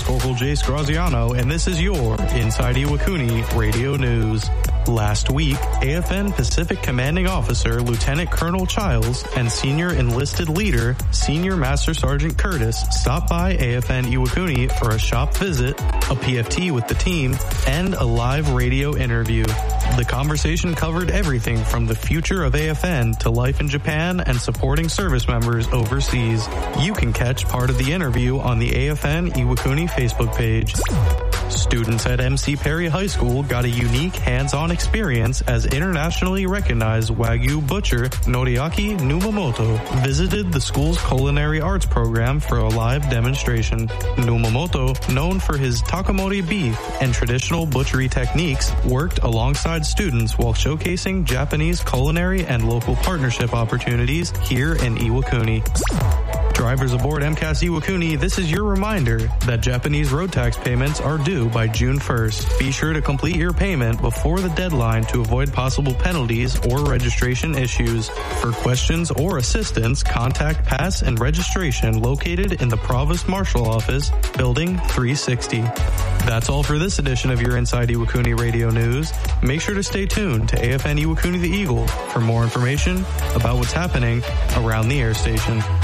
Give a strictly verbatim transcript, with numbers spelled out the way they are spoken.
Corporal Jace Graziano, and this is your Inside Iwakuni Radio News. Last week, A F N Pacific Commanding Officer Lieutenant Colonel Childs and Senior Enlisted Leader Senior Master Sergeant Curtis stopped by A F N Iwakuni for a shop visit, a P F T with the team, and a live radio interview. The conversation covered everything from the future of A F N to life in Japan and supporting service members overseas. You can catch part of the interview on the A F N Iwakuni Facebook page. Students at M C Perry High School got a unique hands-on experience as internationally recognized Wagyu butcher Noriaki Numamoto visited the school's culinary arts program for a live demonstration. Numamoto, known for his takamori beef and traditional butchery techniques, worked alongside students while showcasing Japanese culinary and local partnership opportunities here in Iwakuni. Drivers aboard M C A S Iwakuni, this is your reminder that Japanese road tax payments are due by June first. Be sure to complete your payment before the deadline to avoid possible penalties or registration issues. For questions or assistance, contact Pass and Registration located in the Provost Marshal Office, Building three sixty. That's all for this edition of your Inside Iwakuni Radio News. Make sure to stay tuned to A F N Iwakuni the Eagle for more information about what's happening around the air station.